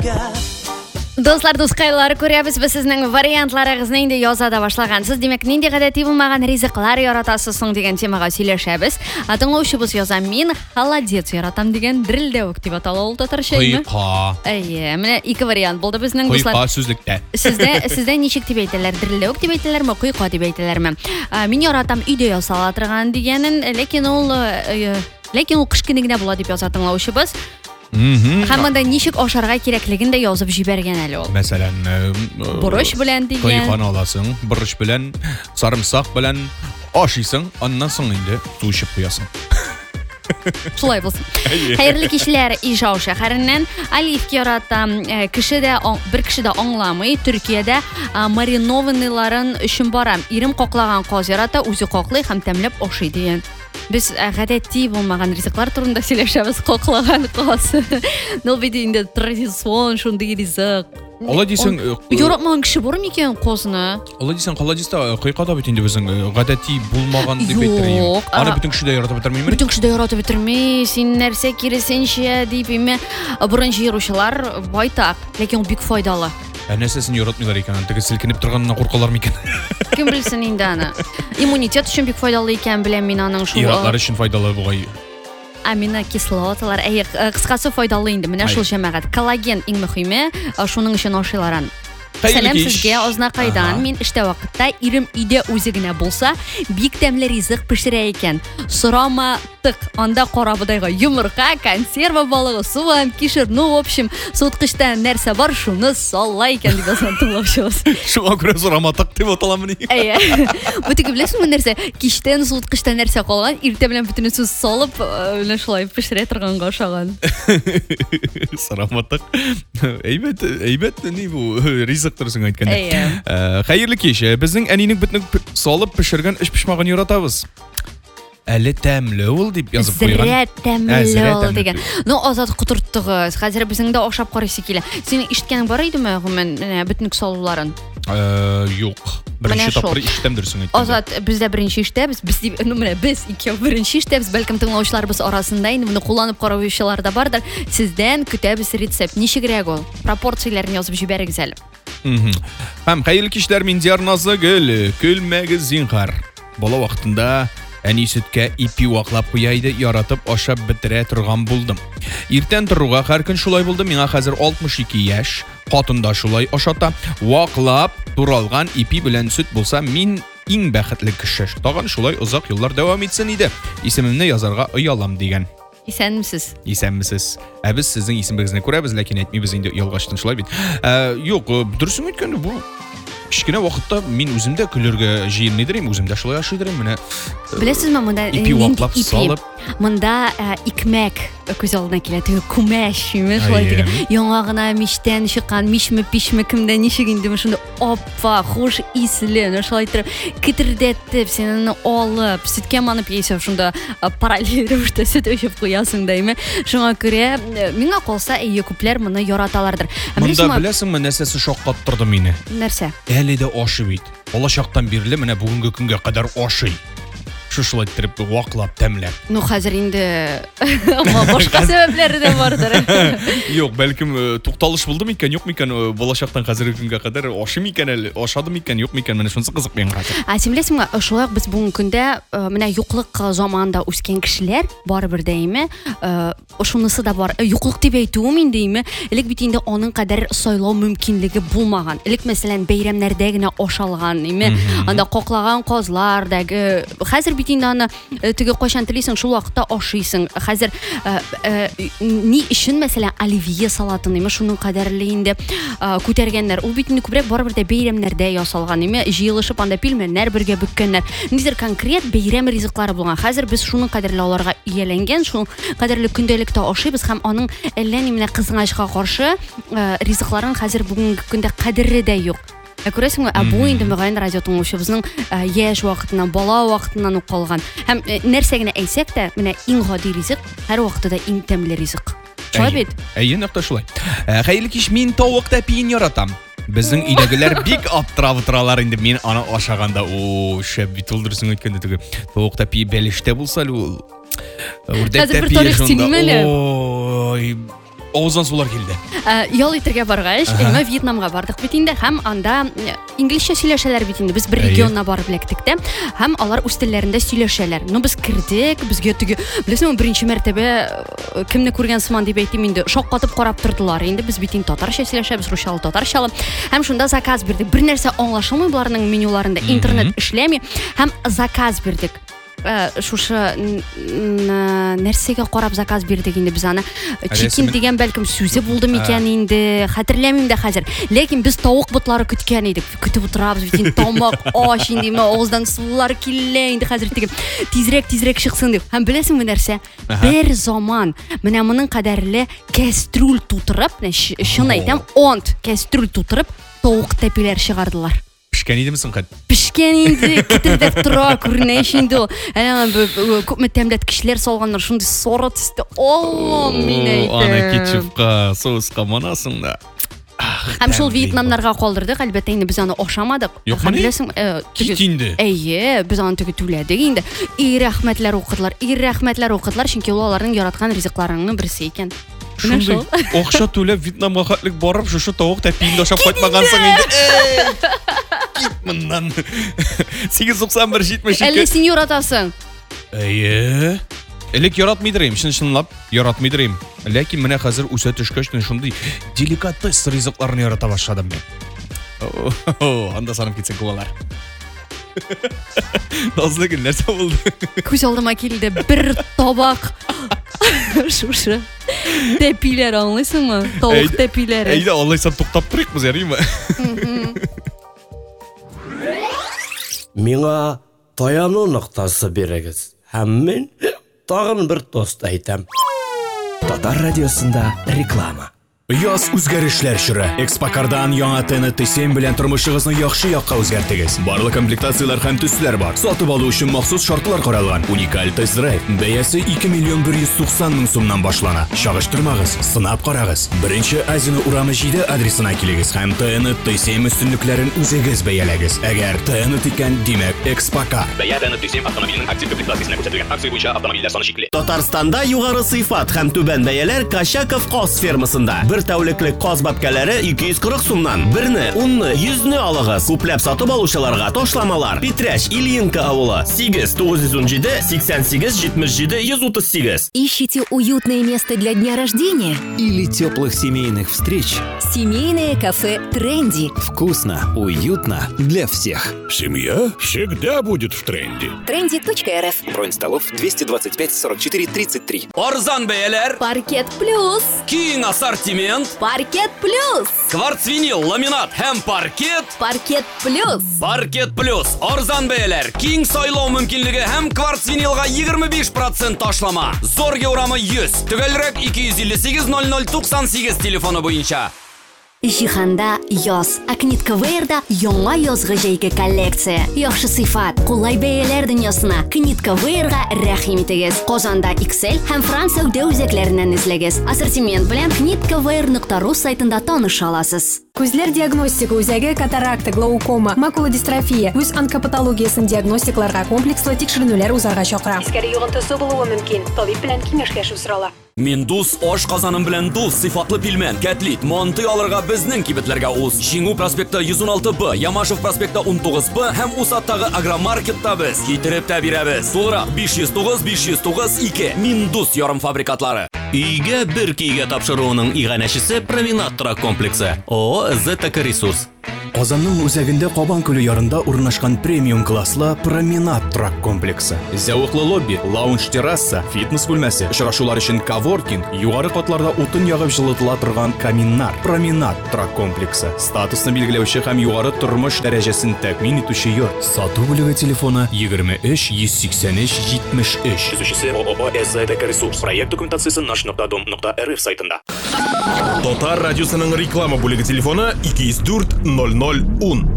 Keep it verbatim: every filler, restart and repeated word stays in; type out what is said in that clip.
Достар, дускайлар көрәбез, біз сіздің вариантларыңызны инде язада башлагансыз. Демек, нинди гадәти булмаган ризыклар яратасыз соң дигән темага сөйләшәбез. Тыңлаучыбыз яза, мин холодец яратам дигән дерелдәвек дип атала ул татарча-ме? Кыйка. Әйе, менә ике вариант булды безнең дуслар. Кыйка сүзлектә. Сездә сездә ничек дип әйтәләр? Дерелдәвек дип әйтәләрме, кыйка дип әйтәләрме? Мин яратам өйдә ясала торган дигәнен, ләкин ул ләкин ул кышкы генә була дип яза тыңлаучыбыз. Һәм анда ничек ашарга кирәклеген дә язып җибәргән әле ул. Мәсәлән, борыч белән дигән. Кыйканы аласың, борыч белән, сарымсак белән ашыйсың, аннан соң инде су эчеп куясың. Шулай булсын. Хәерле кичләр Ижау шәһәреннән оливки яратам. Кеше дә бер кеше дә аңламый. Төркиядә маринованныйларын өчен барам. Ирем каклаган каз ярата, үзе каклый һәм тәмләп ашый дигән. Biz гадәти булмаган ризыклар турында сөйләшәбез, каклаган каз. Ну бит инде традицион шундый ризык. Алай дисең, яратмаган кеше бар микән казны? Алай дисең, холодиста кыйкада бит инде безнең гадәти булмаган дип әйтермен. Аны бөтен кеше дә яратып бетермиме? Бөтен кеше дә яратып бетерми. Син нәрсә киресенчә дип име борын җыеручылар байтак, ләкин ул бик файдалы. Нәрсәсен яратмыйлар икән, теге селкенеп торганнан куркалар микән? Кем белсен инде аны. Иммунитет өчен бик файдалы икән беләм мин аның шул. Иратлар өчен файдалы бугай. Аминокислоталар, әйе, кыскасы файдалы инде. Менә шул җәмәгать. Коллаген иң мөһиме, шуның өчен ашыйлар аны. Сәлам сезгә, Ознакайдан. Мин эштә вакытта ирем өйдә үзе генә булса, бик тәмле ризык пешерә икән. Сорама тык, анда карабыдайга йомырка, консерва балыгы, суган, кишер, ну, в общем, суыткычта нәрсә бар, шуны сала икән дип язган. Шуңа күрә сорама тык дип аталамыни? Әйе. Бу теге беләсеңме нәрсә? Кичтән суыткычта нәрсә калган, иртә белән бөтенен сүз салып, менә шулай пешерә торганга ашаган. Сорама тык. Әйбәт, әйбәт ни бу? Tursun aytganda. Xayrli kech. Bizning әнинең бөтен салып пешергән эш пешмагын яратабыз. Әле тәмле ул дип язып куйган. Зрәт тәмле ул дигән. Ну, Азат кутырттыгыз. Хәзер безнең дә ашап карыйсы килә. Син ишеткән бар идеме, гомумән, бөтен салуларын? Юк. Беренче тапкыр ишетәм дөресен әйткәндә. Азат, бездә беренче ишетәбез. Без дип, ну, менә без икәү беренче ишетәбез. Бәлкем тыңлаучыларыбыз арасында инде моны кулланып караучылар да бардыр. Сездән көтәбез рецепт. Ничегрәк ул? Пропорцияләрен язып җибәрегез әле. Һәм хәерле кичләр, мин Дияр Назыгөл, көлмәгез зинһар. Бала вакытында әни сөткә ипи ваклап куя иде, яратып ашап бетерә торган булдым. Иртән торуга һәр көн шулай булды. Миңа хәзер алтмыш ике яшь. Хатын да шулай ашата. Ваклап туралган ипи белән сөт булса, мин иң бәхетле кеше. Тагын шулай озак еллар дәвам итсен иде. Исемемне язарга оялам дигән. Исәнмесез? Исәнмесез. Ә без сезнең исемегезне күрәбез, ләкин әйтмибез инде ялгыштың шулай бит. Юк, дөресен әйткәндә бу кичкенә вакытта мин үземдә көләргә җыенмыйдырым, үземдә шулай ашыйдырым. Менә беләсезме, монда ипи ваклап салып, монда икмәк күз алдына килә, теге күмәч, шулай дигән. Яңа гына мичтән чыккан, мичме, пишме, кемдә ничек инде шунда аппа, хуш исле, шулай итеп китердәтеп, синең алып, сөткә манып ясап, шунда параллель рәвештә сөт эчеп куясың дәйме. Шуңа күрә миңа калса, әйе, күпләр моны яраталардыр. Монда беләсеңме, нәрсәсе шаккаттырды мине? Нәрсә? Әле дә ашый бит. Балачактан бирле менә бүгенге көнгә кадәр ашый. Шушылай итеп ваклап тәмләп. Ну, хәзер инде башка сәбәпләре дә бардыр. Юк, бәлкем тукталыш булды микән, юк микән, балачактан хәзерге көнгә кадәр ашый микән әле, ашады микән, юк микән, менә шунысы кызык миңа хәзер. А син беләсеңме, шулай без бүгенге көндә менә юклык заманында үскән кешеләр барыбер дәйме, шунысы да бар. Юклык дип әйтүем инде име, элек бит инде аның кадәр сайлау мөмкинлеге булмаган. Элек мәсәлән бәйрәмнәрдә генә ашалган, име, анда каклаган казлар да, хәзер бит инде аны теге кайчан телисең шул вакытта ашыйсың. Хәзер ни өчен мәсәлән оливье салатын, име, шуның кадәрле инде күтәргәннәр. Ул бит инде күбрәк барыбер дә бәйрәмнәрдә ясалган, име, җыелышып анда пилмәннәр бергә бөккәннәр. Нидер конкрет бәйрәм ризыклары булган. Хәзер без шуның кадәрле аларга ияләнгән, шул кадәрле көндәлектә ашыйбыз һәм аның әллә ни менә кызганычка каршы ризыкларын хәзер бүгенге көндә кадере дә юк. Күрәсеңме, бу инде мөгаен радио тыңлаучыбызның яшь вакытыннан, бала вакытыннан ук калган. Һәм нәрсә генә әйтсәк тә, менә иң гади ризык һәр вакытта иң тәмле ризык. Шулай бит? Әйе, нәкъ шулай. Хәерле кич, мин тавык тәпиен яратам. Безнең өйдәгеләр бик аптырап торалар инде, мин аны ашаганда, о, шәп бит ул дөресен әйткәндә теге тавык тәпие бәлештә булса ул. Үрдәк тәпие шунда. Ой, Авыздан сулар килде. Ял итәргә баргач, әмма Вьетнамга бардык бит инде һәм анда инглизчә сөйләшәләр бит инде. Без бер регионна барып эләктек тә һәм алар үз телләрендә сөйләшәләр. Ну без кирдек, безгә теге, беләсеңме, беренче мәртәбә кемне күргән сыман дип әйтим инде, шаккатып карап тордылар. Инде без бит инде татарча сөйләшәбез, русчалы, татарчалы. Һәм шунда заказ бирдек. Бер нәрсә аңлашылмый буларның менюларында, интернет эшләми һәм заказ бирдек. Шушы нәрсәгә карап заказ бирдек инде без аны. Чикин дигән бәлкем сүзе булды микән инде, хәтерләмим дә хәзер. Ләкин без тавык ботлары көткән идек. Көтеп утырабыз бит инде, тамак аш инде, авыздан сулар килә инде хәзер теге. Тизрәк, тизрәк чыксын дип. Һәм беләсеңме нәрсә? Бер заман менә моның кадәрле кастрюль тутырып, шуны әйтәм, онт кастрюль тутырып, тавык тәпиләр чыгардылар. Пешкән идеме соң хәт? Пешкән инде, китердеп тора, күренеш инде ул. Әнә күпме тәмләткечләр салганнар, шундый сары төстә. Аллам, мин әйтәм. Аны кетчупка, соуска манасың да. Һәм шул вьетнамнарга калдырдык, әлбәттә инде без аны ашамадык. Һәм беләсең, кит инде. Әйе, без аны теге түләдек инде. И рәхмәтләр укыдылар, и рәхмәтләр укыдылар, чөнки ул аларның яраткан ризыкларының берсе икән. Шундый акча түләп Вьетнамга хәтлек барып, шушы тавык тәпиен ашап кайтмагансың инде. Кит моннан. сигез туксан бер җитмеш ике. Әллә син яратасың? Әйе. Элек яратмыйдыр идем, чын-чынлап яратмыйдыр идем. Ләкин менә хәзер үсә төшкәч, шундый деликатес ризыкларны ярата башладым мин. О, анда санап китсәк булалар. Назлы гел нәрсә булды? Күз алдыма килде бер табак. Шушы. Тәпиләр, аңлыйсыңмы? Тавык тәпиләре. Әйдә, алайса туктап торыйк без, ярыймы? Миңа таяну ноктасы бирегез. Һәм мин тагын бер тост әйтәм. Татар радиосында реклама. Яз үзгәрешләр чоры. Экспокардан яңа Т Н Т семь белән тормышыгызны яхшы якка үзгәртегез. Барлык комплектацияләр һәм төсләр бар. Сатып алу өчен махсус шартлар каралган. Уникаль тест-драйв. Бәясе ике миллион бер йөз туксан мең сумнан башлана. Чагыштырмагыз, сынап карагыз. Беренче Азина урамы җиде адресына килегез һәм Т Н Т семь өстенлекләрен үзегез бәяләгез. Әгәр Т Н Т икән, димәк Экспокар. Бәя Т Н Т семь автомобиленең актив комплектациясенә күрсәтелгән. Акция буенча автомобильләр саны шикле. Татарстанда югары сыйфат һәм түбән бәяләр Качаков каз фермасында. Бер тәүлеклек каз бабкәләре ике йөз кырык сумнан. Берне, унны, йөзне алыгыз. Күпләп сатып алучыларга ташламалар. Петряч, Ильинка авылы. сигез тугыз йөз ун җиде сиксән сигез җитмеш җиде йөз утыз сигез. Ищите уютное место для дня рождения? Или теплых семейных встреч. Семейное кафе «Тренди». Вкусно, уютно для всех. Семья всегда будет в тренде. тренди точка эр эф. Бронь столов двести двадцать пять сорок четыре тридцать три. Арзан бәяләр, Паркет плюс. киң ассортимент, Паркет плюс. кварцвинил, ламинат һәм паркет. Паркет плюс. Паркет плюс. Арзан бәяләр, киң сайлау мөмкинлеге һәм кварцвинилга егерме биш процент ташлама. Зорге урамы йөз, төгәлрәк ике йөз илле сигез ноль ноль туксан сигез телефоны буенча. Җиһанда яз. Акнитка Вейрда яңа язгы җәйге коллекция. Яхшы сыйфат, кулай бәяләр дөньясына Книтка Вейрга рәхим итегез. Казанда икс эль һәм Франция үдә үзәкләреннән эзләгез. Ассортимент белән книтка вейр нокта ру сайтында таныша аласыз. Күзләр диагностика үзәге катаракта, глаукома, макулодистрофия, үз онкопатологиясын диагностикларга комплекслы тикшеренүләр узарга чакыра. Искәре йогынтысы булуы мөмкин. Табиб белән киңәшләшү сорала. Миндус аш казаным белән дус сыйфатлы пилмән, кәтлит, манты алырга безнең кибетләргә уз. Җиңү проспекты йөз ун алты Б, Ямашев проспекты ун тугыз Б һәм Усаттагы агромаркетта без китереп тә бирәбез. Тулырак биш йөз тугыз биш йөз тугыз ике. Миндус ярым фабрикатлары. Өйгә бер кигә тапшыруының иганәчесе Променад торак комплексы. О, Зетека ресурс. Казанның үзәгендә Кабан күле ярында урнашкан премиум класслы Променад торак комплексы. Зәвыклы лобби, лаунж-терраса, фитнес бүлмәсе, очрашулар өчен коворкинг, югары катларда утын ягып җылытыла торган каминнар. Променад торак комплексы. Статусны билгеләүче һәм югары тормыш дәрәҗәсен тәэмин итүче йорт. Сату бүлеге телефоны егерме өч йөз сиксән өч җитмеш өч. Төзүчесе ООО Зетека ресурс. Проект документациясе наш нокта дом нокта эр эф сайтында. Татар радиосының реклама бүлеге телефоны ике йөз дүрт ноль ноль ун.